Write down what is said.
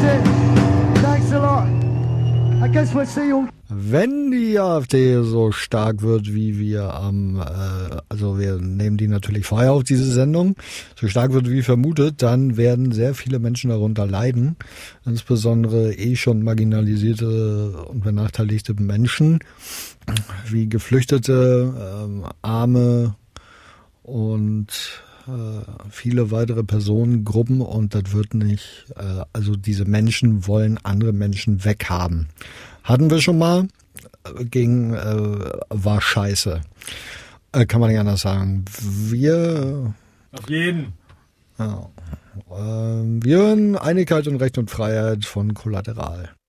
it. Thanks a lot. I guess we'll see you. Wenn die AfD so stark wird, wie wir also wir nehmen die natürlich vorher auf diese Sendung, so stark wird wie vermutet, dann werden sehr viele Menschen darunter leiden, insbesondere schon marginalisierte und benachteiligte Menschen, wie Geflüchtete, Arme und viele weitere Personengruppen, und das wird nicht, also diese Menschen wollen andere Menschen weghaben. Hatten wir schon mal, war scheiße. Kann man nicht anders sagen. Auf jeden. Ja, wir hören Einigkeit und Recht und Freiheit von Kollateral.